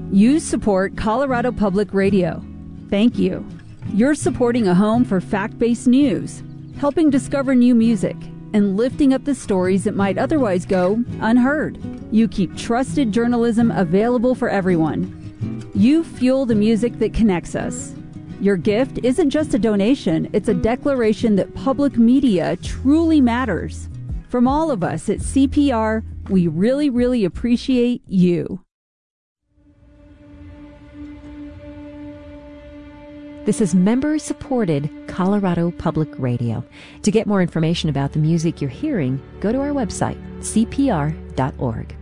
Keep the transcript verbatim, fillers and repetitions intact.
You support Colorado Public Radio. Thank you. You're supporting a home for fact-based news, helping discover new music, and lifting up the stories that might otherwise go unheard. You keep trusted journalism available for everyone. You fuel the music that connects us. Your gift isn't just a donation, it's a declaration that public media truly matters. From all of us at C P R, we really, really appreciate you. This is member-supported Colorado Public Radio. To get more information about the music you're hearing, go to our website, c p r dot org.